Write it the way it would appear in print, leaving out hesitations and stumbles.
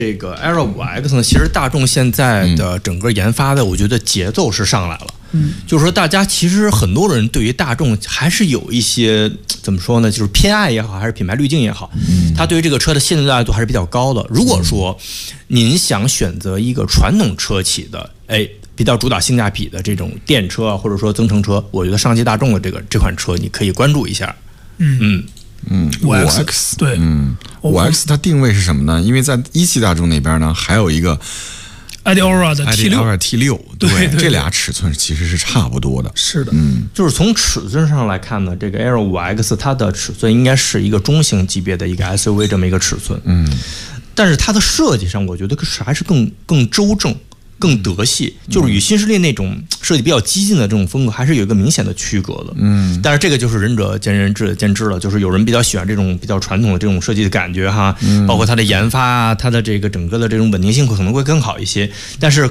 这个 Aero 5X 呢，其实大众现在的整个研发的，我觉得节奏是上来了。就是说大家其实很多人对于大众还是有一些怎么说呢，就是偏爱也好，还是品牌滤镜也好，他对于这个车的信赖度还是比较高的。如果说您想选择一个传统车企的，比较主打性价比的这种电车或者说增程车，我觉得上汽大众的这款车你可以关注一下。 5X 对 ，5X 它定位是什么呢？因为在一汽大众那边呢，还有一个 Aura 的 T6，对，这俩尺寸其实是差不多的。 是的， 就是从尺寸上来看呢，这个 Aero 5X 它的尺寸应该是一个中型级别的一个 SUV 这么一个尺寸，但是它的设计上，我觉得还是更周正。更德系，就是与新势力那种设计比较激进的这种风格，还是有一个明显的区隔的。但是这个就是仁者见仁，智者见智了。就是有人比较喜欢这种比较传统的这种设计的感觉哈，包括它的研发啊，它的这个整个的这种稳定性可能会更好一些。但是